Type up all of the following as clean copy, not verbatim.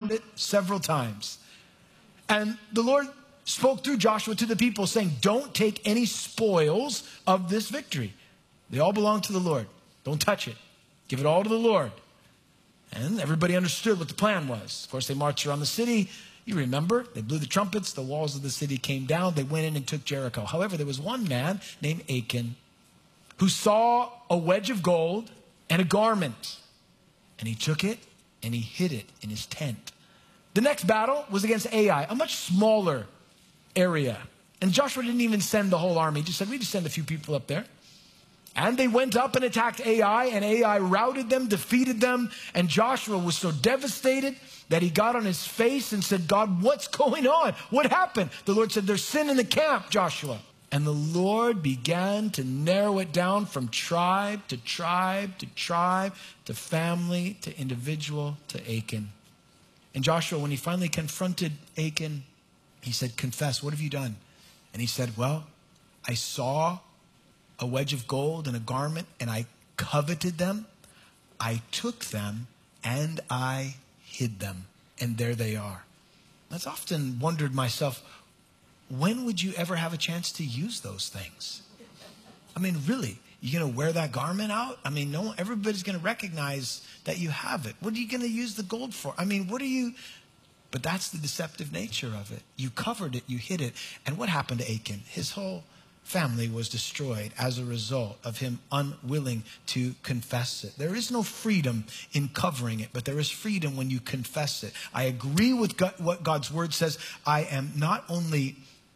around it several times. And the Lord spoke through Joshua to the people saying, don't take any spoils of this victory. They all belong to the Lord. Don't touch it. Give it all to the Lord. And everybody understood what the plan was. Of course, they marched around the city. You remember, they blew the trumpets. The walls of the city came down. They went in and took Jericho. However, there was one man named Achan who saw a wedge of gold and a garment. And he took it and he hid it in his tent. The next battle was against Ai, a much smaller area. And Joshua didn't even send the whole army. He just said, we just send a few people up there. And they went up and attacked Ai, and Ai routed them, defeated them. And Joshua was so devastated that he got on his face and said, God, what's going on? What happened? The Lord said, there's sin in the camp, Joshua. And the Lord began to narrow it down from tribe to tribe to tribe, to family, to individual, to Achan. And Joshua, when he finally confronted Achan, he said, confess, what have you done? And he said, well, I saw a wedge of gold and a garment, and I coveted them. I took them, and I hid them. And there they are. I've often wondered myself, when would you ever have a chance to use those things? I mean, really, you're going to wear that garment out? I mean, no, everybody's going to recognize that you have it. What are you going to use the gold for? I mean, what are you... But that's the deceptive nature of it. You covered it, you hid it. And what happened to Achan? His whole family was destroyed as a result of him unwilling to confess it. There is no freedom in covering it, but there is freedom when you confess it. I agree with what God's word says. I am not only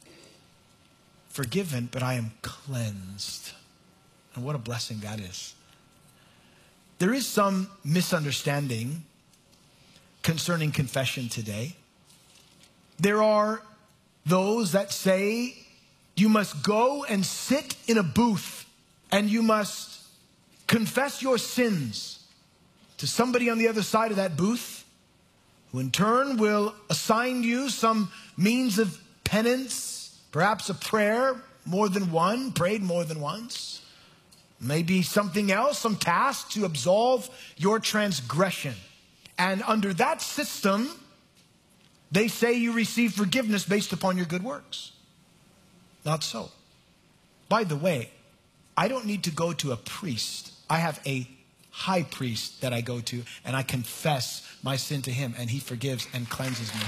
forgiven, but I am cleansed. And what a blessing that is. There is some misunderstanding concerning confession today. There are those that say you must go and sit in a booth and you must confess your sins to somebody on the other side of that booth, who in turn will assign you some means of penance, perhaps a prayer, more than one, prayed more than once. Maybe something else, some task to absolve your transgression. And under that system, they say you receive forgiveness based upon your good works. Not so. By the way, I don't need to go to a priest. I have a high priest that I go to, and I confess my sin to him, and he forgives and cleanses me.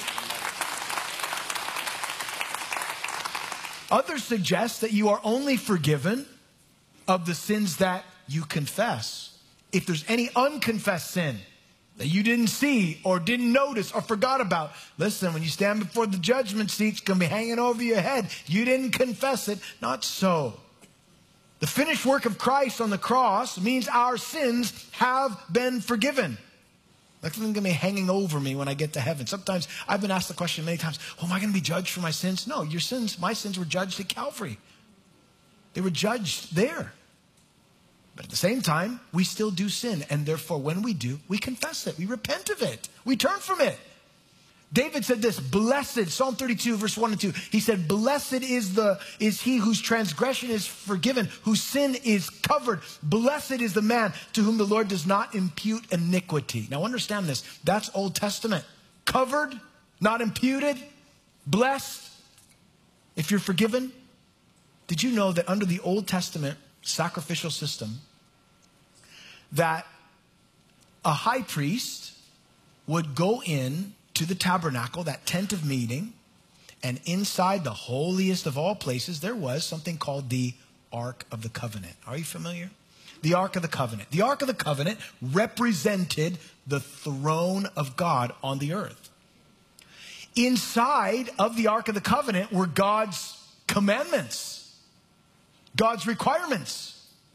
Others suggest that you are only forgiven of the sins that you confess. If there's any unconfessed sin that you didn't see or didn't notice or forgot about, listen, when you stand before the judgment seat, it's going to be hanging over your head. You didn't confess it. Not so. The finished work of Christ on the cross means our sins have been forgiven. Nothing's going to be hanging over me when I get to heaven. Sometimes I've been asked the question many times, oh, am I going to be judged for my sins? No, your sins, my sins were judged at Calvary. They were judged there. But at the same time, we still do sin. And therefore, when we do, we confess it. We repent of it. We turn from it. David said this, blessed, Psalm 32, verse 1 and 2. He said, blessed is he whose transgression is forgiven, whose sin is covered. Blessed is the man to whom the Lord does not impute iniquity. Now understand this. That's Old Testament. Covered, not imputed, blessed. If you're forgiven, did you know that under the Old Testament sacrificial system, that a high priest would go in to the tabernacle, that tent of meeting, and inside the holiest of all places, there was something called the Ark of the Covenant. Are you familiar? The Ark of the Covenant. The Ark of the Covenant represented the throne of God on the earth. Inside of the Ark of the Covenant were God's commandments, God's requirements.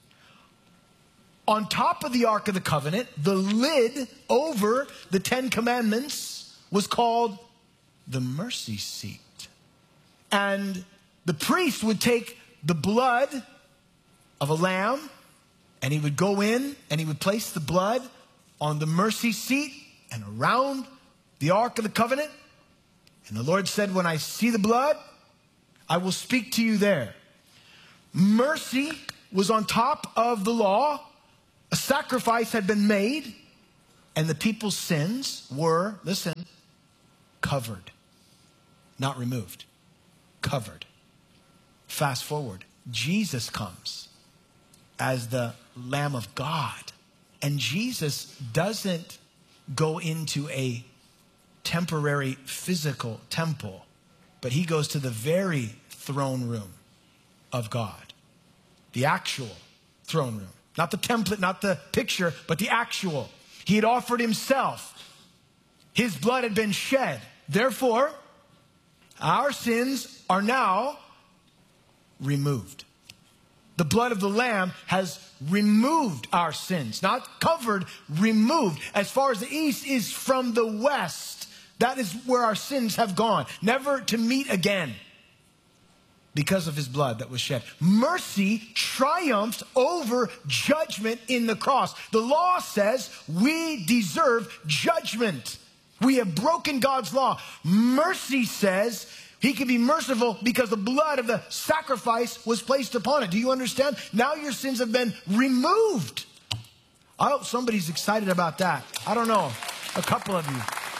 On top of the Ark of the Covenant, the lid over the 10 Commandments was called the mercy seat. And the priest would take the blood of a lamb, and he would go in and he would place the blood on the mercy seat and around the Ark of the Covenant. And the Lord said, when I see the blood, I will speak to you there. Mercy was on top of the law. A sacrifice had been made And the people's sins were, listen, covered. Not removed. Covered. Fast forward. Jesus comes as the Lamb of God. And Jesus doesn't go into a temporary physical temple, but he goes to the very throne room of God. The actual throne room. Not the template, not the picture, but the actual. He had offered himself. His blood had been shed. Therefore, our sins are now removed. The blood of the Lamb has removed our sins. Not covered, removed. As far as the east is from the west, that is where our sins have gone. Never to meet again. Because of his blood that was shed. Mercy triumphed over judgment in the cross. The law says we deserve judgment. We have broken God's law. Mercy says he can be merciful because the blood of the sacrifice was placed upon it. Do you understand? Now your sins have been removed. I hope somebody's excited about that. I don't know. A couple of you.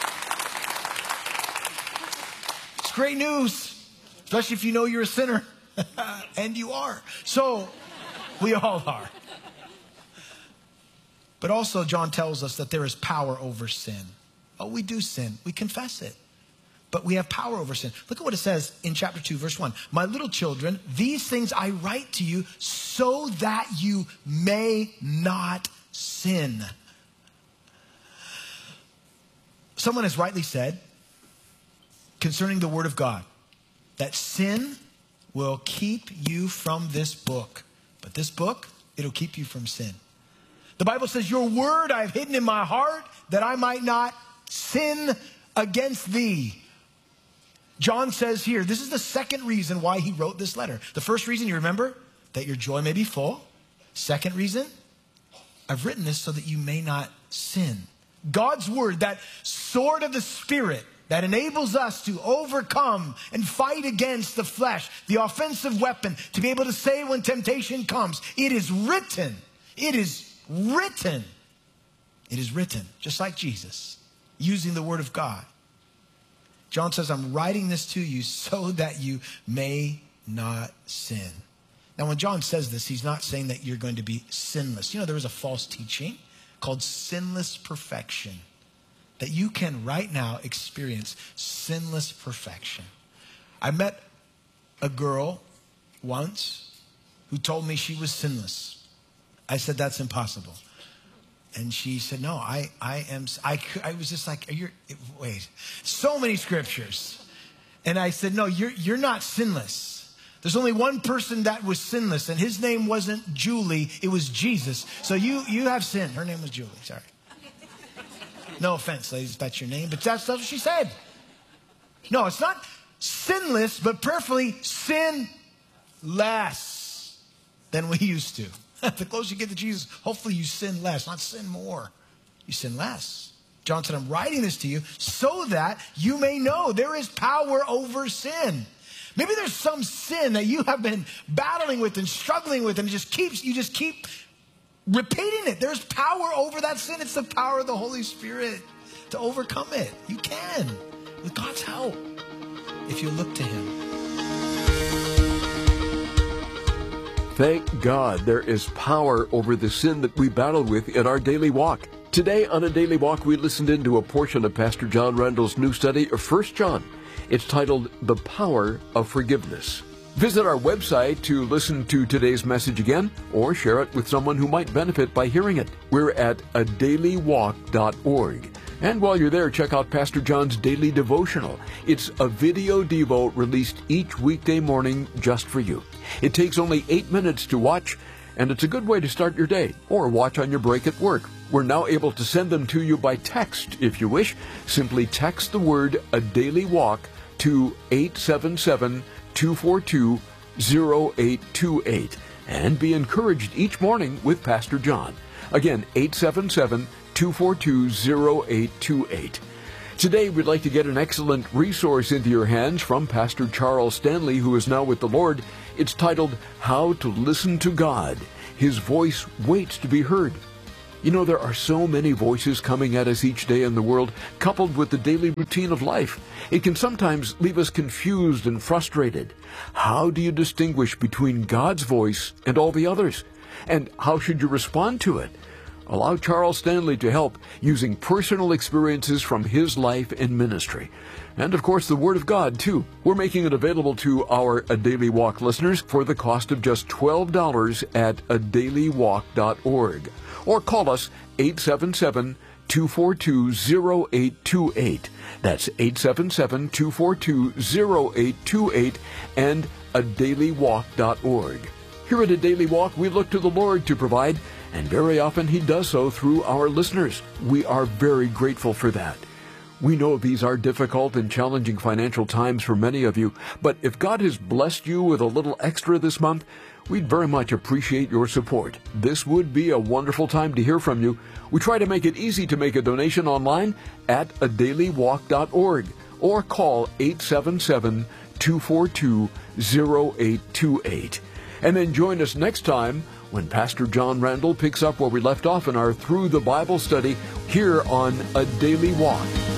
It's great news. Especially if you know you're a sinner. And you are. So, we all are. But also, John tells us that there is power over sin. Oh, we do sin. We confess it. But we have power over sin. Look at what it says in chapter 2, verse 1. My little children, these things I write to you so that you may not sin. Someone has rightly said concerning the word of God, that sin will keep you from this book. But this book, it'll keep you from sin. The Bible says, your word I have hidden in my heart that I might not sin against thee. John says here, this is the second reason why he wrote this letter. The first reason, you remember, that your joy may be full. Second reason, I've written this so that you may not sin. God's word, that sword of the Spirit, that enables us to overcome and fight against the flesh, the offensive weapon, to be able to say when temptation comes, it is written. It is written. It is written, just like Jesus, using the word of God. John says, I'm writing this to you so that you may not sin. Now, when John says this, he's not saying that you're going to be sinless. You know, there was a false teaching called sinless perfection. That you can right now experience sinless perfection. I met a girl once who told me she was sinless. I said, that's impossible. And she said, no, I was just like, wait, so many scriptures. And I said, no, you're not sinless. There's only one person that was sinless, and his name wasn't Julie, it was Jesus. So you have sin. Her name was Julie, sorry. No offense, ladies, if that's your name, but that's what she said. No, it's not sinless, but prayerfully sin less than we used to. The closer you get to Jesus, hopefully you sin less, not sin more. You sin less. John said, I'm writing this to you so that you may know there is power over sin. Maybe there's some sin that you have been battling with and struggling with, and you just keep repeating it. There's power over that sin. It's the power of the Holy Spirit to overcome it. You can, with God's help, if you look to him. Thank God there is power over the sin that we battle with in our daily walk. Today on A Daily Walk, we listened into a portion of Pastor John Randall's new study of 1 John. It's titled, The Power of Forgiveness. Visit our website to listen to today's message again or share it with someone who might benefit by hearing it. We're at adailywalk.org. And while you're there, check out Pastor John's Daily Devotional. It's a video devo released each weekday morning just for you. It takes only 8 minutes to watch, and it's a good way to start your day or watch on your break at work. We're now able to send them to you by text if you wish. Simply text the word A Daily Walk to 877-242-0828 and be encouraged each morning with Pastor John. Again, 877-242-0828. Today, we'd like to get an excellent resource into your hands from Pastor Charles Stanley, who is now with the Lord. It's titled, How to Listen to God. His voice waits to be heard. You know, there are so many voices coming at us each day in the world, coupled with the daily routine of life. It can sometimes leave us confused and frustrated. How do you distinguish between God's voice and all the others? And how should you respond to it? Allow Charles Stanley to help using personal experiences from his life and ministry. And of course, the Word of God, too. We're making it available to our A Daily Walk listeners for the cost of just $12 at adailywalk.org. Or call us 877-242-0828. That's 877-242-0828 and adailywalk.org. Here at A Daily Walk, we look to the Lord to provide, and very often He does so through our listeners. We are very grateful for that. We know these are difficult and challenging financial times for many of you, but if God has blessed you with a little extra this month, we'd very much appreciate your support. This would be a wonderful time to hear from you. We try to make it easy to make a donation online at adailywalk.org or call 877-242-0828. And then join us next time when Pastor John Randall picks up where we left off in our Through the Bible study here on A Daily Walk.